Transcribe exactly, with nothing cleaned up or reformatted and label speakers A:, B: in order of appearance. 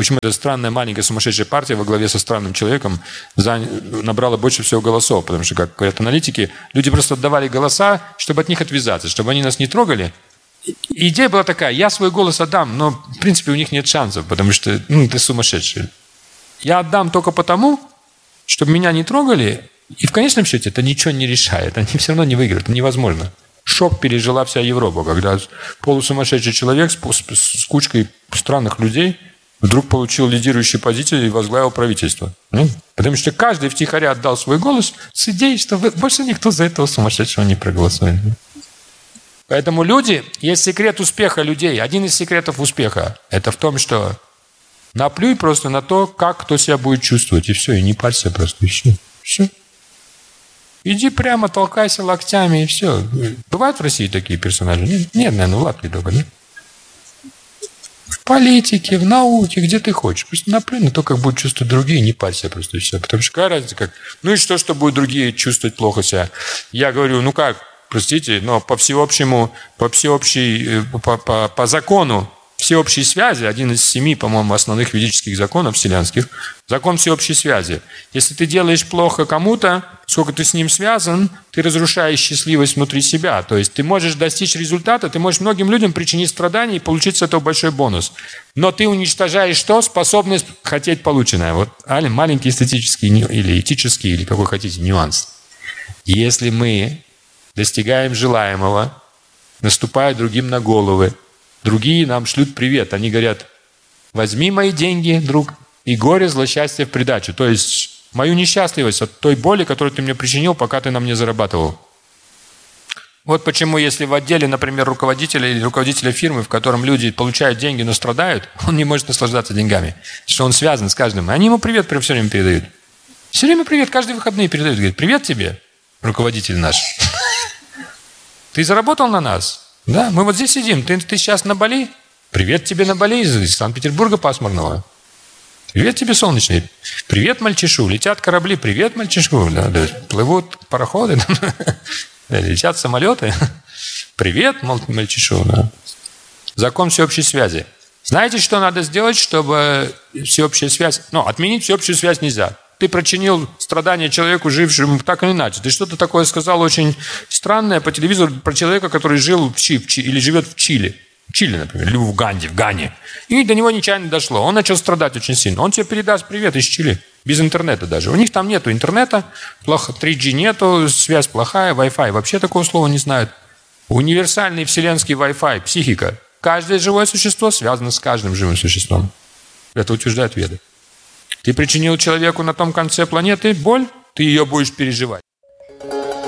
A: почему эта странная маленькая сумасшедшая партия во главе со странным человеком набрала больше всего голосов. Потому что, как говорят аналитики, люди просто отдавали голоса, чтобы от них отвязаться, чтобы они нас не трогали. И идея была такая: я свой голос отдам, но, в принципе, у них нет шансов, потому что ну, ты сумасшедший. Я отдам только потому, чтобы меня не трогали, и в конечном счете это ничего не решает. Они все равно не выиграют, это невозможно. Шок пережила вся Европа, когда полусумасшедший человек с, с, с кучкой странных людей вдруг получил лидирующую позицию и возглавил правительство. Потому что каждый втихаря отдал свой голос с идеей, что больше никто за этого сумасшедшего не проголосует. Поэтому люди, есть секрет успеха людей. Один из секретов успеха – это в том, что наплюй просто на то, как кто себя будет чувствовать, и все, и не парься просто, и все. Все. Иди прямо, толкайся локтями, и все. Бывают в России такие персонажи? Нет, нет, наверное, в Латвии только, да? В политике, в науке, где ты хочешь. Просто наплюй на то, как будут чувствовать другие, не парься просто, и все. Потому что какая разница, как... Ну и что, что будут другие чувствовать плохо себя? Я говорю, ну как, простите, но по всеобщему, по всеобщей, по, по, по закону всеобщей связи, один из семи, по-моему, основных ведических законов вселенских, закон всеобщей связи. Если ты делаешь плохо кому-то, сколько ты с ним связан, ты разрушаешь счастливость внутри себя. То есть ты можешь достичь результата, ты можешь многим людям причинить страдания и получить с этого большой бонус. Но ты уничтожаешь что? Способность хотеть полученное. Вот маленький эстетический или этический, или какой хотите, нюанс. Если мы достигаем желаемого, наступая другим на головы, другие нам шлют привет. Они говорят: возьми мои деньги, друг, и горе, злосчастье в придачу. То есть мою несчастливость от той боли, которую ты мне причинил, пока ты на мне зарабатывал. Вот почему, если в отделе, например, руководителя или руководителя фирмы, в котором люди получают деньги, но страдают, он не может наслаждаться деньгами. Потому что он связан с каждым. Они ему привет все время передают. Все время привет, каждые выходные передают. Говорит: привет тебе, руководитель наш. Ты заработал на нас? Да, мы вот здесь сидим. Ты, ты сейчас на Бали? Привет тебе на Бали из Санкт-Петербурга пасмурного. Привет тебе, солнечный. Привет, мальчишу. Летят корабли. Привет, мальчишу. Да, да. Плывут пароходы. Да, летят самолеты. Привет, мальчишу. Да. Закон всеобщей связи. Знаете, что надо сделать, чтобы всеобщая связь... Ну, отменить всеобщую связь нельзя. Ты причинил страдания человеку, жившему так или иначе. Ты что-то такое сказал очень странное по телевизору про человека, который жил в Чи, в Чи, или живет в Чили. В Чили, например, или в Уганде, в Гане. И до него нечаянно дошло. Он начал страдать очень сильно. Он тебе передаст привет из Чили. Без интернета даже. У них там нету интернета, плохо, три джи нету, связь плохая, Wi-Fi вообще такого слова не знают. Универсальный вселенский Wi-Fi, психика. Каждое живое существо связано с каждым живым существом. Это утверждают веды. Ты причинил человеку на том конце планеты боль, ты ее будешь переживать.